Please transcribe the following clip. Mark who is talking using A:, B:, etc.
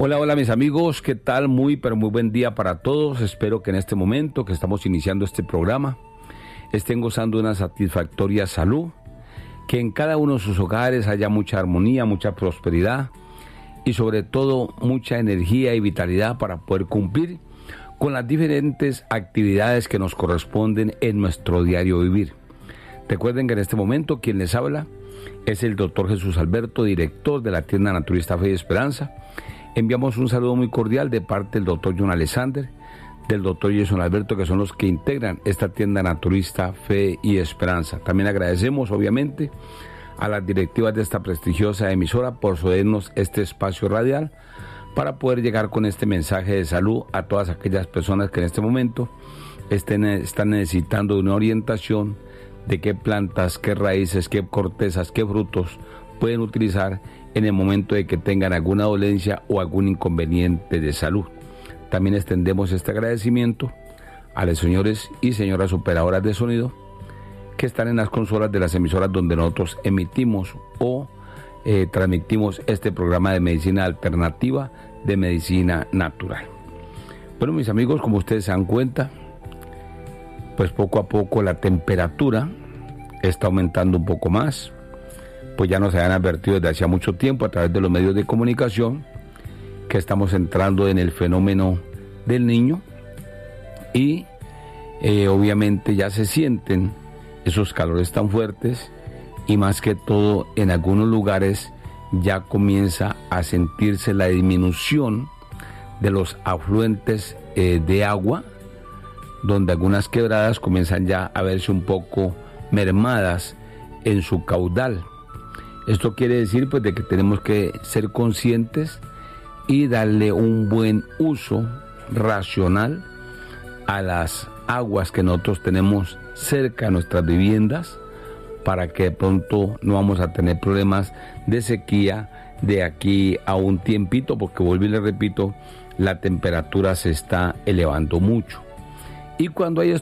A: Hola, hola mis amigos, ¿qué tal? Muy buen día para todos. Espero que en este momento que estamos iniciando este programa estén gozando de una satisfactoria salud, que en cada uno de sus hogares haya mucha armonía, mucha prosperidad y sobre todo mucha energía y vitalidad para poder cumplir con las diferentes actividades que nos corresponden en nuestro diario vivir. Recuerden que en este momento quien les habla es el doctor Jesús Alberto, director de la tienda naturista Fe y Esperanza. Enviamos un saludo muy cordial de parte del doctor John Alexander, del doctor Jason Alberto, que son los que integran esta tienda naturista Fe y Esperanza. También agradecemos, obviamente, a las directivas de esta prestigiosa emisora por cedernos este espacio radial para poder llegar con este mensaje de salud a todas aquellas personas que en este momento están necesitando de una orientación de qué plantas, qué raíces, qué cortezas, qué frutos pueden utilizar en el momento de que tengan alguna dolencia o algún inconveniente de salud. También extendemos este agradecimiento a los señores y señoras operadoras de sonido que están en las consolas de las emisoras donde nosotros emitimos o transmitimos este programa de medicina alternativa, de medicina natural. Bueno, mis amigos, como ustedes se dan cuenta, pues poco a poco la temperatura está aumentando un poco más. Pues ya nos habían advertido desde hacía mucho tiempo a través de los medios de comunicación que estamos entrando en el fenómeno del Niño y obviamente ya se sienten esos calores tan fuertes y más que todo en algunos lugares ya comienza a sentirse la disminución de los afluentes de agua, donde algunas quebradas comienzan ya a verse un poco mermadas en su caudal. Esto quiere decir pues de que tenemos que ser conscientes y darle un buen uso racional a las aguas que nosotros tenemos cerca de nuestras viviendas para que de pronto no vamos a tener problemas de sequía de aquí a un tiempito, porque vuelvo y les repito, la temperatura se está elevando mucho. Y cuando hay